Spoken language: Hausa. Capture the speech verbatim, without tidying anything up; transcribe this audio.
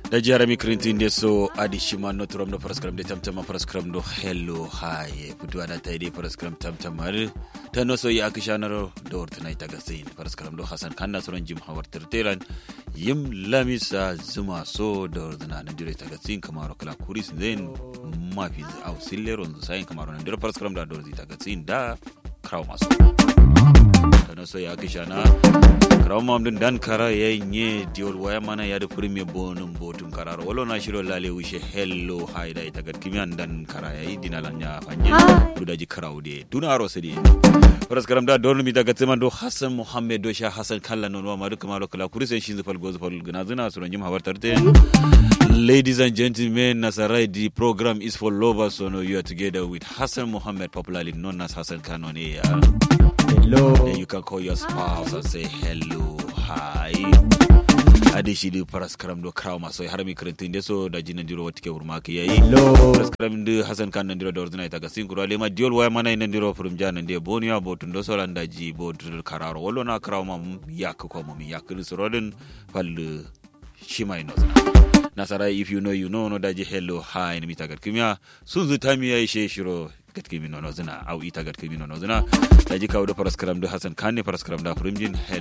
da Jeremy Clinton de so adishima no trom no paraskram de tamtama paraskram do hello hi putu ana taide paraskram tamtamar tano so ya kishanaro do ortana itagasin paraskram do Hassan Kanna soron jim hawar terteran yim lamisa zuma so do ordana na dire tagasin kamaro kala kuris den mafi au silleron sai kamaro na dire paraskram da do itagasin da kraw maso tano so ya kishana kraw mamdun dan kara yenye diol waya mana ya de premier bonum botum kararo wolo na shiro lale wishe hello hi da itagat kimian dan kara ya dinalanya fanje dudaji krawde dunaro sedi paraskaram da don mi daga tsema do Hassan Muhammad do Sha Hassan Kalla non wa madu kamaro kala kurisen shin zufal gozu fal gnazuna suran jim habar tarte. Ladies and gentlemen, Nasarai, the program is for lovers, so no, you are together with Hassan Muhammad, popularly known as Hassan Khan on air. Hello. Then you can call your spouse and say hello, hi. Adishi di paraskaram do krauma so harami krentinde so da jinan diro watike urmaki yayi. Hello. Paraskaram de Hassan Khan ndiro do ordina itaga sinkuro le ma diol waya mana ndiro from jana de bonia botundo so landa ji botul kararo wollo na krauma yak ko mo mi yak so rodin fal shimai no. Nasarai, if you know, you know, no daji hello, hi, and mitagat kimia. Sunzu time ya ishe shiro get kimi no nozna. Au itagat kimi no nozna. Daji kaudo paraskaram do Hassan Khan paraskaram da primjin.